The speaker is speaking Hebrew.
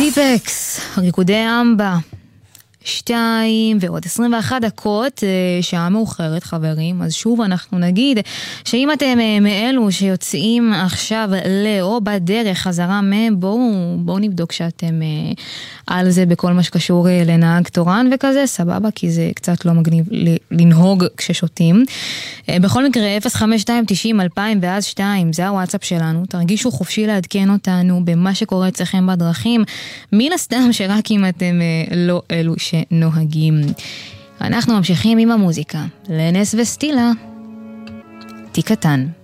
טיפקס, ריקודי אמבה 2 ועוד 21 דקות, שעה מאוחרת חברים. אז שוב אנחנו נגיד שאם אתם מאלו שיוצאים עכשיו או בדרך חזרה בואו נבדוק שאתם על זה בכל מה שקשור לנהג תורן וכזה, סבבה, כי זה קצת לא מגניב לנהוג כששותים. בכל מקרה 05290-2000 ואז 2 זה הוואטסאפ שלנו, תרגישו חופשי לעדכן אותנו במה שקורה אצלכם בדרכים, מן הסתם שרק אם אתם לא אלו שנוהגים. אנחנו ממשיכים עם המוזיקה, לנס וסטילה, תיק קטן.